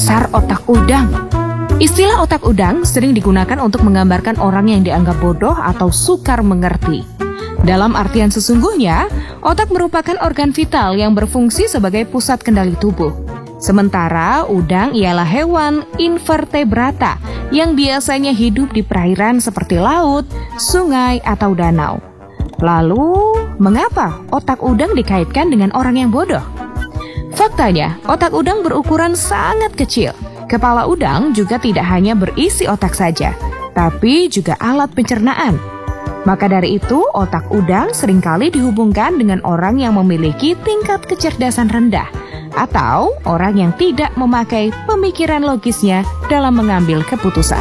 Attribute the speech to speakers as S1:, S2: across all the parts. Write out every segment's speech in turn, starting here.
S1: Dasar otak udang. Istilah otak udang sering digunakan untuk menggambarkan orang yang dianggap bodoh atau sukar mengerti. Dalam artian sesungguhnya, otak merupakan organ vital yang berfungsi sebagai pusat kendali tubuh. Sementara udang ialah hewan invertebrata yang biasanya hidup di perairan seperti laut, sungai, atau danau. Lalu, mengapa otak udang dikaitkan dengan orang yang bodoh? Faktanya, otak udang berukuran sangat kecil. Kepala udang juga tidak hanya berisi otak saja, tapi juga alat pencernaan. Maka dari itu, otak udang seringkali dihubungkan dengan orang yang memiliki tingkat kecerdasan rendah atau orang yang tidak memakai pemikiran logisnya dalam mengambil keputusan.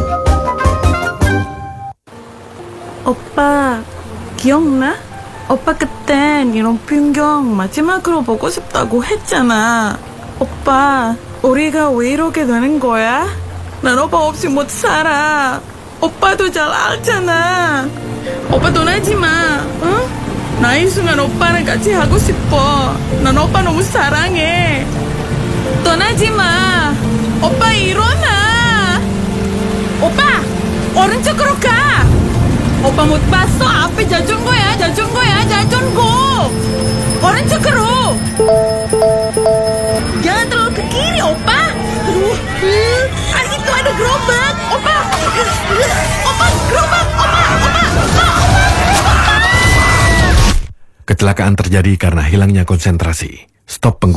S2: 오빠, 기억나? 오빠 그땐 이런 풍경 마지막으로 보고 싶다고 했잖아. 오빠, 우리가 왜 이렇게 되는 거야? 난 오빠 없이 못 살아. 오빠도 잘 알잖아. 오빠 떠나지 마, 응? 나 이 순간 오빠랑 같이 하고 싶어. 난 오빠 너무 사랑해. 떠나지 마. 오빠 일어나. 오빠, 오른쪽으로 가. 오빠 못 봤어? 앞에 자전거야, 자전거. 오른쪽으로. Jangan terlalu ke kiri, opa. Aduh, itu ada gerobak, opa. Opa, gerobak, opa.
S3: Kecelakaan terjadi karena hilangnya konsentrasi. Stop penggunaan